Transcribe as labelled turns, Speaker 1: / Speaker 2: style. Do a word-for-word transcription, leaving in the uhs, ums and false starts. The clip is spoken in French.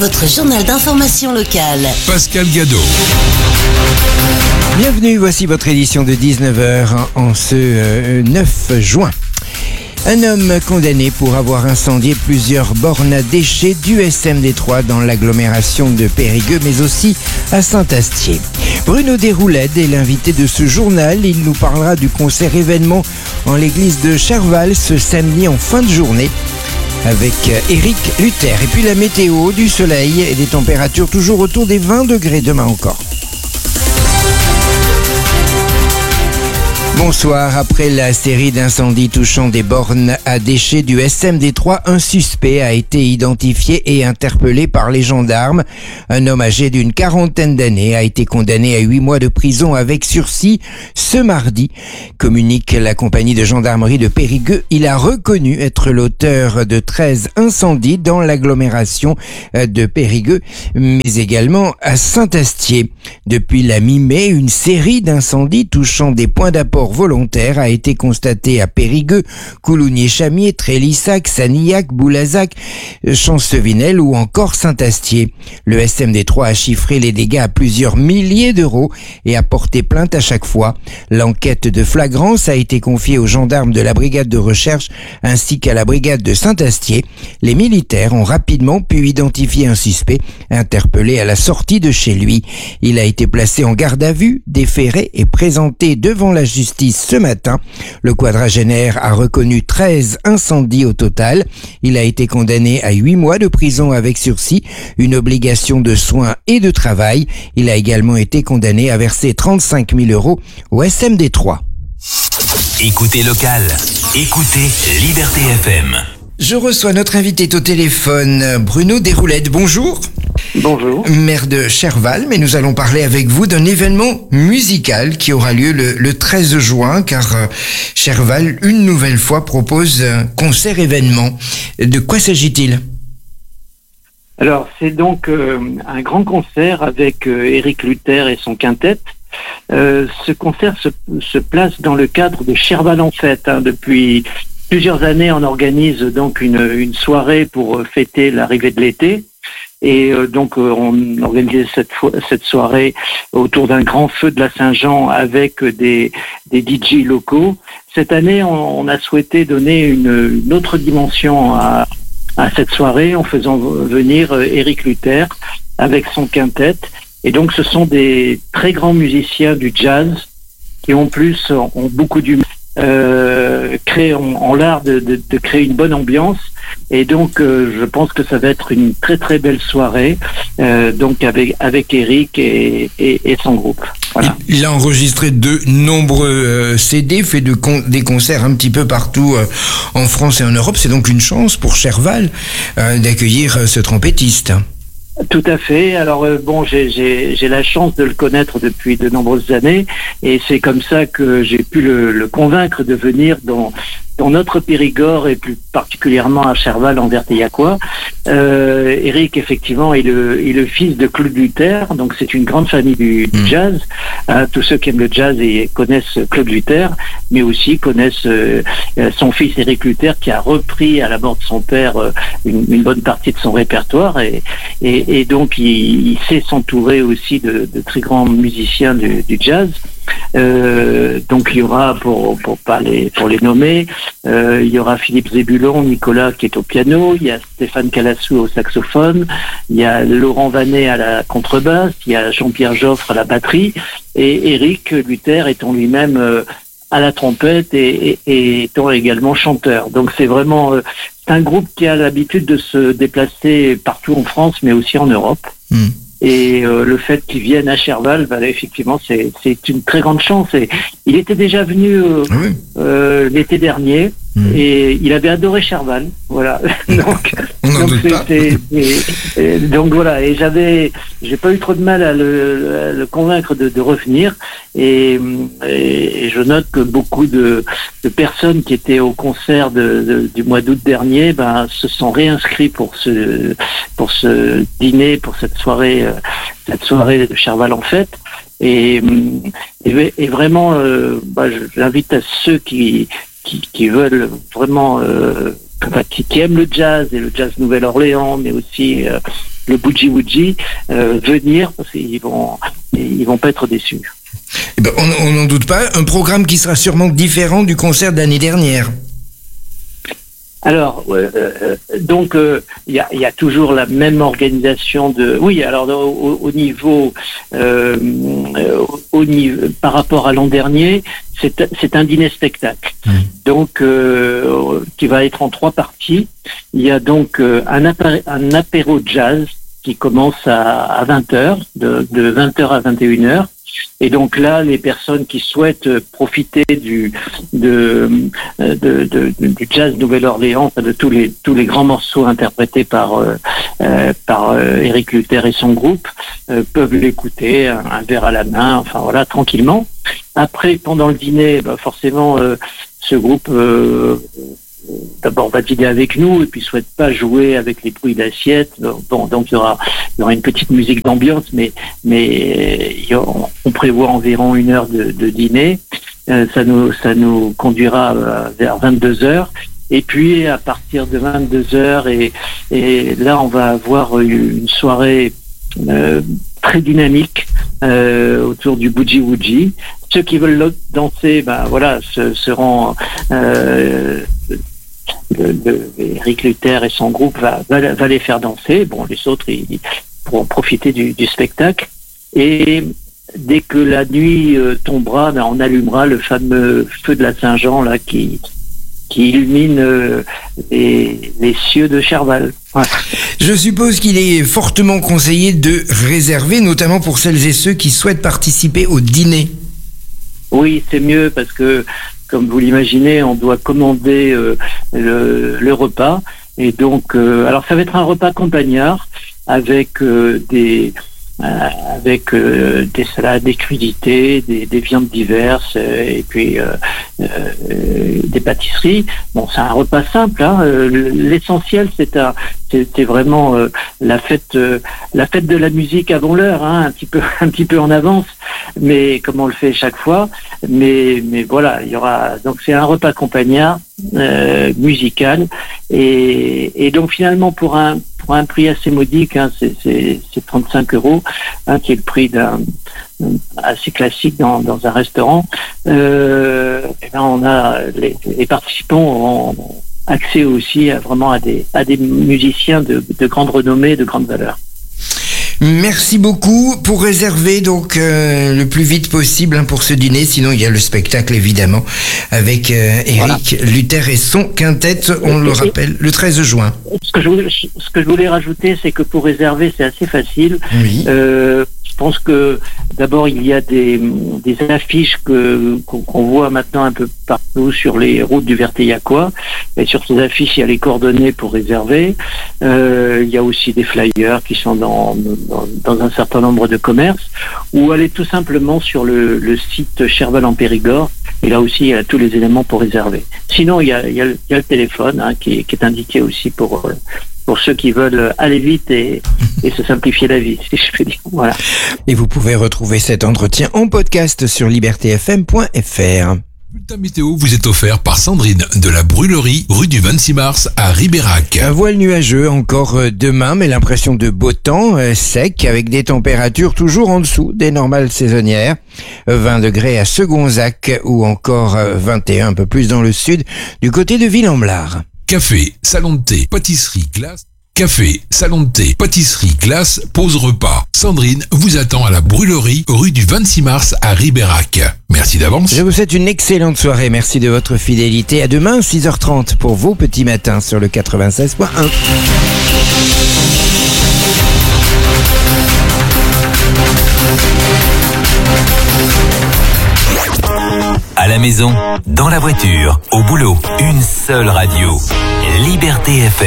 Speaker 1: votre journal d'information locale.
Speaker 2: Pascal Gadot.
Speaker 3: Bienvenue, voici votre édition de dix-neuf heures en ce euh, neuf juin. Un homme condamné pour avoir incendié plusieurs bornes à déchets du S M D trois dans l'agglomération de Périgueux, mais aussi à Saint-Astier. Bruno Déroulède est l'invité de ce journal. Il nous parlera du concert événement en l'église de Cherval ce samedi en fin de journée avec Éric Luther. Et puis la météo, du soleil et des températures toujours autour des vingt degrés demain encore. Bonsoir. Après la série d'incendies touchant des bornes à déchets du S M D trois, un suspect a été identifié et interpellé par les gendarmes. Un homme âgé d'une quarantaine d'années a été condamné à huit mois de prison avec sursis ce mardi, communique la compagnie de gendarmerie de Périgueux. Il a reconnu être l'auteur de treize incendies dans l'agglomération de Périgueux, mais également à Saint-Astier. Depuis la mi-mai, une série d'incendies touchant des points d'apport volontaire a été constaté à Périgueux, Coulounier-Chamier, Trélissac, Sanillac, Boulazac, Chancevinel ou encore Saint-Astier. Le S M D trois a chiffré les dégâts à plusieurs milliers d'euros et a porté plainte à chaque fois. L'enquête de flagrance a été confiée aux gendarmes de la brigade de recherche ainsi qu'à la brigade de Saint-Astier. Les militaires ont rapidement pu identifier un suspect interpellé à la sortie de chez lui. Il a été placé en garde à vue, déféré et présenté devant la justice ce matin. Le quadragénaire a reconnu treize incendies au total. Il a été condamné à huit mois de prison avec sursis, une obligation de soins et de travail. Il a également été condamné à verser trente-cinq mille euros au S M D trois.
Speaker 4: Écoutez local, écoutez Liberté F M.
Speaker 3: Je reçois notre invité au téléphone, Bruno Déroulède. Bonjour.
Speaker 5: Bonjour.
Speaker 3: Maire de Cherval, mais nous allons parler avec vous d'un événement musical qui aura lieu le, le treize juin, car euh, Cherval, une nouvelle fois, propose un concert-événement. De quoi s'agit-il ?
Speaker 5: Alors, c'est donc euh, un grand concert avec euh, Éric Luther et son quintet. Euh, ce concert se, se place dans le cadre de Cherval en fête. Hein, depuis plusieurs années, on organise donc une, une soirée pour fêter l'arrivée de l'été. Et euh, donc euh, on organisait cette, fois, cette soirée autour d'un grand feu de la Saint-Jean avec des, des D J locaux. Cette année, on, on a souhaité donner une, une autre dimension à, à cette soirée en faisant venir euh, Éric Luther avec son quintet. Et donc ce sont des très grands musiciens du jazz qui en plus ont beaucoup d'humour. Euh, créer en, en l'art de, de, de créer une bonne ambiance et donc euh, je pense que ça va être une très très belle soirée euh, donc avec avec Éric et, et, et son groupe. Voilà.
Speaker 3: Il a enregistré de nombreux euh, C D, fait de con- des concerts un petit peu partout euh, en France et en Europe. C'est donc une chance pour Cherval euh, d'accueillir euh, ce trompettiste.
Speaker 5: Tout à fait. Alors euh, bon, j'ai, j'ai, j'ai la chance de le connaître depuis de nombreuses années et c'est comme ça que j'ai pu le, le convaincre de venir dans dans notre Périgord et plus particulièrement à Cherval en Verteillacois. Euh, Éric, effectivement, est le, est le fils de Claude Luther, donc c'est une grande famille du, du jazz. Hein, tous ceux qui aiment le jazz et connaissent Claude Luther, mais aussi connaissent euh, son fils Éric Luther qui a repris à la mort de son père euh, une, une bonne partie de son répertoire et, et, et donc il, il sait s'entourer aussi de, de très grands musiciens du, du jazz. Euh, donc il y aura, pour pour pas les pour les nommer, euh, il y aura Philippe Zébulon, Nicolas qui est au piano, il y a Stéphane Calassou au saxophone, il y a Laurent Vanet à la contrebasse, il y a Jean-Pierre Joffre à la batterie et Éric Luther étant lui-même euh, à la trompette et, et, et étant également chanteur. Donc c'est vraiment euh, c'est un groupe qui a l'habitude de se déplacer partout en France mais aussi en Europe. Mmh. Et euh, le fait qu'il vienne à Cherval, bah, là, effectivement, c'est, c'est une très grande chance. Et il était déjà venu euh, oui. euh, l'été dernier mmh. et il avait adoré Cherval. Voilà. donc, donc, c'est, c'est, c'est, et, donc voilà. Et j'avais, j'ai pas eu trop de mal à le, à le convaincre de, de revenir. Et, et, et je note que beaucoup de, de personnes qui étaient au concert de, de, du mois d'août dernier, ben, se sont réinscrits pour ce, pour ce dîner, pour cette soirée. Cette soirée de Cherval en fête et, et, et vraiment euh, bah, j'invite à ceux qui, qui, qui veulent vraiment euh, qui, qui aiment le jazz et le jazz Nouvelle-Orléans mais aussi euh, le Boogie Woogie euh, venir, parce qu'ils vont, ils vont pas être déçus.
Speaker 3: Eh ben, on n'en doute pas, un programme qui sera sûrement différent du concert de l'année dernière.
Speaker 5: Alors, euh, euh, donc, il euh, y, a, y a toujours la même organisation de... Oui, alors au, au niveau, euh, au niveau, par rapport à l'an dernier, c'est, c'est un dîner-spectacle. Mmh. Donc, euh, qui va être en trois parties. Il y a donc euh, un, apé- un apéro jazz qui commence à, à vingt heures, de, de vingt heures à vingt et une heures. Et donc là, les personnes qui souhaitent profiter du de, de, de, de du jazz Nouvelle-Orléans, de tous les tous les grands morceaux interprétés par euh, par euh, Éric Luther et son groupe, euh, peuvent l'écouter, un, un verre à la main, enfin voilà, tranquillement. Après, pendant le dîner, bah, forcément, euh, ce groupe euh, d'abord va dîner avec nous et puis souhaite pas jouer avec les bruits d'assiette. Bon, donc il y aura, il y aura une petite musique d'ambiance, mais mais on prévoit environ une heure de, de dîner. Euh, ça nous ça nous conduira vers vingt-deux heures. Et puis à partir de vingt-deux heures et et là on va avoir une soirée euh, très dynamique euh, autour du Boogie Woogie. Ceux qui veulent danser, ben voilà, se, seront euh, Le, le, Éric Luther et son groupe va, va, va les faire danser. Bon, les autres, ils, ils pourront profiter du, du spectacle. Et dès que la nuit euh, tombera, ben, on allumera le fameux feu de la Saint-Jean là qui qui illumine euh, les, les cieux de Cherval. Voilà.
Speaker 3: Je suppose qu'il est fortement conseillé de réserver, notamment pour celles et ceux qui souhaitent participer au dîner.
Speaker 5: Oui, c'est mieux parce que, comme vous l'imaginez, on doit commander euh, le, le repas. Et donc, euh, alors ça va être un repas campagnard avec euh, des euh, avec euh, des salades, des crudités, des, des viandes diverses euh, et puis euh, euh, des pâtisseries. Bon, c'est un repas simple. Hein. L'essentiel, c'est un C'était vraiment euh, la fête, euh, la fête de la musique avant l'heure, hein, un petit peu, un petit peu en avance, mais comme on le fait chaque fois. Mais, mais voilà, il y aura. Donc c'est un repas campagnard euh, musical, et, et donc finalement pour un pour un prix assez modique, hein, c'est, c'est, c'est trente-cinq euros, hein, qui est le prix d'un assez classique dans, dans un restaurant. Euh, et ben on a les, les participants ont accès aussi à, vraiment à des, à des musiciens de, de grande renommée, de grande valeur.
Speaker 3: Merci beaucoup. Pour réserver donc euh, le plus vite possible, hein, pour ce dîner, sinon il y a le spectacle évidemment avec euh, Éric voilà. Luther et son quintet, on et, le rappelle, le treize juin.
Speaker 5: Ce que je voulais, ce que je voulais rajouter, c'est que pour réserver, c'est assez facile. Oui. Euh, Je pense que d'abord il y a des, des affiches que, qu'on voit maintenant un peu partout sur les routes du Verteillacois. Et sur ces affiches, il y a les coordonnées pour réserver. Euh, il y a aussi des flyers qui sont dans, dans, dans un certain nombre de commerces. Ou aller tout simplement sur le, le site Cherval en Périgord. Et là aussi, il y a tous les éléments pour réserver. Sinon, il y a, il y a, le, il y a le téléphone, hein, qui, qui est indiqué aussi pour... Euh, pour ceux qui veulent aller vite et, et se simplifier la vie, si je peux dire. Voilà.
Speaker 3: Et vous pouvez retrouver cet entretien en podcast sur liberté f m point f r.
Speaker 4: Bulletin météo vous est offert par Sandrine de la Brûlerie, rue du vingt-six mars à Ribérac.
Speaker 3: Un voile nuageux encore demain, mais l'impression de beau temps, euh, sec, avec des températures toujours en dessous des normales saisonnières. vingt degrés à Segonzac ou encore vingt et un un peu plus dans le sud, du côté de Ville-en-Blard.
Speaker 4: Café, salon de thé, pâtisserie, glace. Café, salon de thé, pâtisserie, glace, pause repas. Sandrine vous attend à la Brûlerie, rue du vingt-six mars à Ribérac. Merci d'avance.
Speaker 3: Je vous souhaite une excellente soirée. Merci de votre fidélité. À demain, six heures trente pour vos petits matins sur le quatre-vingt-seize point un.
Speaker 4: À la maison, dans la voiture, au boulot, une seule radio. Liberté F M.